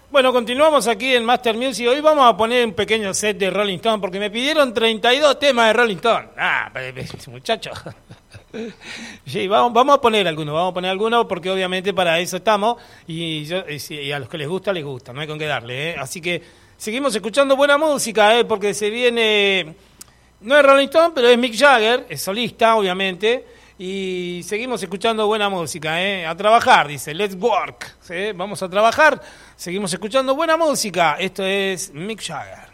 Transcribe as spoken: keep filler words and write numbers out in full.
Bueno, continuamos aquí en Master Music. Hoy vamos a poner un pequeño set de Rolling Stone porque me pidieron treinta y dos temas de Rolling Stone. Ah, muchachos. Sí, vamos, vamos a poner algunos, vamos a poner algunos porque obviamente para eso estamos y, yo, y a los que les gusta, les gusta, no hay con qué darle. ¿eh? Así que seguimos escuchando buena música, ¿eh? Porque se viene, no es Rolling Stone, pero es Mick Jagger, es solista, obviamente. Y seguimos escuchando buena música, ¿eh? A trabajar, dice, let's work. ¿sí? Vamos a trabajar, seguimos escuchando buena música. Esto es Mick Jagger.